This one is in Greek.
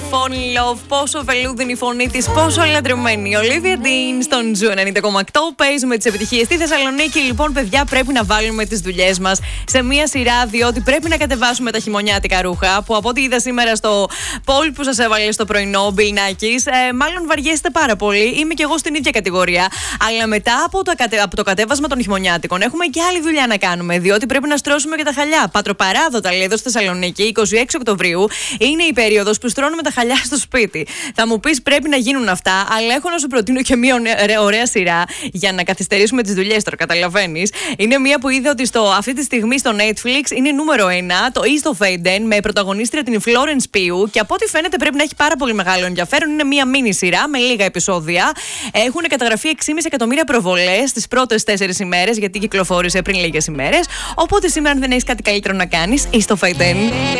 Fall in Love. Πόσο βελούδινη η φωνή της, πόσο λατρεμένη. Olivia Dean στον Ζου 90,8. Παίζουμε τις επιτυχίες στη Θεσσαλονίκη. Λοιπόν, παιδιά, πρέπει να βάλουμε τις δουλειές μας σε μία σειρά, διότι πρέπει να κατεβάσουμε τα χειμωνιάτικα ρούχα. Που από ό,τι είδα σήμερα στο poll που σας έβαλε στο πρωινό, Bill Nackis, μάλλον βαριέστε πάρα πολύ. Είμαι κι εγώ στην ίδια κατηγορία. Αλλά μετά από το κατέβασμα των χειμωνιάτικων, έχουμε και άλλη δουλειά να κάνουμε. Διότι πρέπει να στρώσουμε και τα χαλιά. Πατροπαράδοτα, λέει εδώ στη Θεσσαλονίκη, 26 Οκτωβρίου είναι η περίοδος που στρώνουμε τα χαλιά στο σπίτι. Θα μου πεις πρέπει να γίνουν αυτά, αλλά έχω να σου προτείνω και μια ωραία σειρά για να καθυστερήσουμε τις δουλειές τώρα, καταλαβαίνεις. Είναι μια που είδε ότι αυτή τη στιγμή στο Netflix είναι νούμερο 1, το East of Eden, με πρωταγωνίστρια την Florence Pugh, και από ό,τι φαίνεται πρέπει να έχει πάρα πολύ μεγάλο ενδιαφέρον. Είναι μια μίνι σειρά με λίγα επεισόδια. Έχουν καταγραφεί 6,5 εκατομμύρια προβολές τις πρώτες 4 ημέρες, γιατί κυκλοφόρησε πριν λίγες ημέρες. Οπότε σήμερα, αν δεν έχεις κάτι καλύτερο να κάνεις, East of Eden.